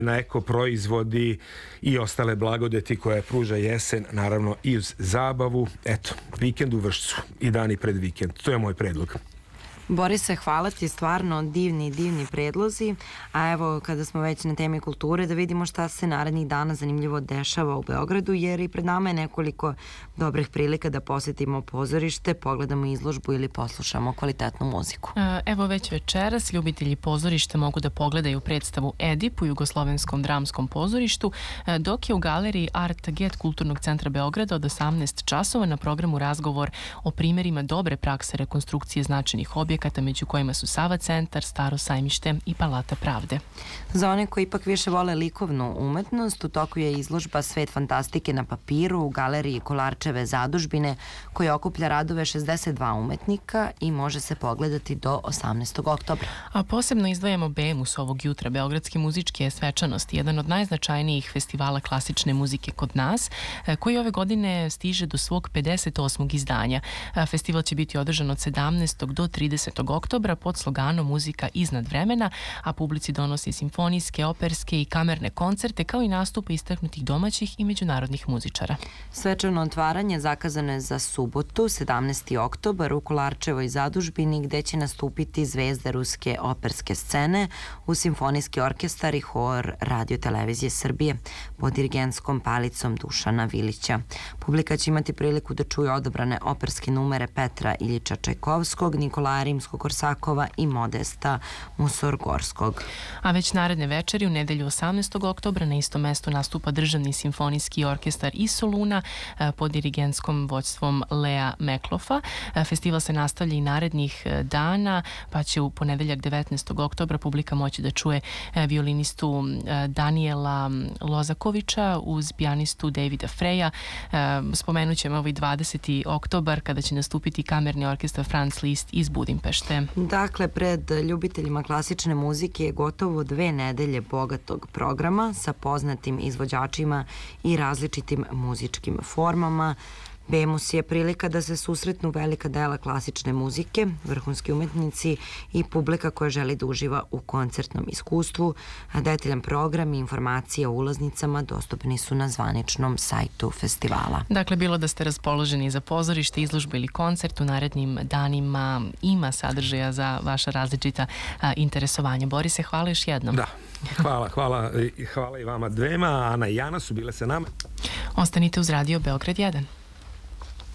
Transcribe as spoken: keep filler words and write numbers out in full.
na eko proizvodi i ostale blagodeti koje pruža jesen, naravno i uz zabavu. Eto, vikend u Vršcu i dani pred vikend. To je moj predlog. Borise, hvala ti, stvarno divni, divni predlozi. A evo, kada smo već na temi kulture, da vidimo šta se narednih dana zanimljivo dešava u Beogradu, jer i pred nama je nekoliko dobrih prilika da posetimo pozorište, pogledamo izložbu ili poslušamo kvalitetnu muziku. Evo, već večeras ljubitelji pozorišta mogu da pogledaju predstavu Edip u Jugoslovenskom dramskom pozorištu, dok je u galeriji Art Get Kulturnog centra Beograda od osamnaest časova na programu razgovor o primjerima dobre prakse rekonstrukcije značajnih objekata, među kojima su Sava centar, Staro sajmište i Palata pravde. Za one koji ipak više vole likovnu umetnost, u toku je izložba Svet fantastike na papiru u galeriji Kolarčeve zadužbine, koja okuplja radove šezdeset dva umetnika i može se pogledati do osamnaestog oktobra. A posebno izdvajamo Bemus ovog jutra, Beogradske muzičke svečanosti, jedan od najznačajnijih festivala klasične muzike kod nas, koji ove godine stiže do svog pedeset osmog izdanja. Festival će biti održan od sedamnaestog do tridesetog oktobra pod sloganom Muzika iznad vremena, a publici donosi simfonijske, operske i kamerne koncerte, kao i nastupe istaknutih domaćih i međunarodnih muzičara. Svečano otvaranje zakazano je za subotu, sedamnaesti oktobar, u Kolarčevoj zadužbini, gde će nastupiti zvezde ruske operske scene u simfonijski orkestar i hor Radio televizije Srbije pod dirigentskom palicom Dušana Vilića. Publika će imati priliku da čuje odabrane operske numere Petra Iljiča Čajkovskog, Nikolaja Rimsko-Korsakova i Modesta Musorgorskog. A već naredne večeri, u nedelju osamnaestog oktobra, na istom mestu nastupa Državni simfonijski orkestar iz Soluna pod dirigentskom vođstvom Lea Meklofa. Festival se nastavlja i narednih dana, pa će u ponedeljak devetnaestog oktobra publika moći da čuje violinistu Daniela Lozakovića uz pijanistu Davida Freja. Spomenut ćemo ovaj dvadeseti oktobar kada će nastupiti kamerni orkestar Franz Liszt iz Budimpešte. Dakle, pred ljubiteljima klasične muzike je gotovo dve nedelje bogatog programa sa poznatim izvođačima i različitim muzičkim formama. Bemus je prilika da se susretnu velika dela klasične muzike, vrhunski umetnici i publika koja želi da uživa u koncertnom iskustvu. Detaljan program i informacije o ulaznicama dostupni su na zvaničnom sajtu festivala. Dakle, bilo da ste raspoloženi za pozorište, izložbu ili koncert, u narednim danima ima sadržaja za vaša različita a, interesovanja. Borise, hvala još jednom. Da, hvala, hvala, hvala i vama dvema. Ana i Jana su bile sa nama. Ostanite uz Radio Beograd jedan.